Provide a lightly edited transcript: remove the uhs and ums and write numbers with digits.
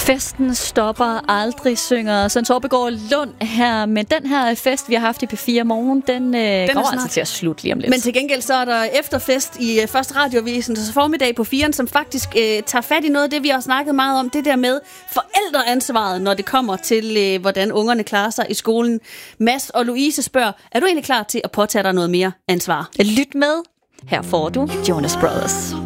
Festen stopper aldrig, synger Søren Torpegaard Lund her. Men den her fest, vi har haft i P4 Morgen, den går altså til at slutte lige om lidt. Men til gengæld så er der efterfest i Første Radioavisen, så formiddag på 4'eren, som faktisk tager fat i noget af det, vi har snakket meget om. Det der med forældreansvaret, når det kommer til, hvordan ungerne klarer sig i skolen. Mads og Louise spørger, er du egentlig klar til at påtage dig noget mere ansvar? Lyt med. Her får du Jonas Brothers.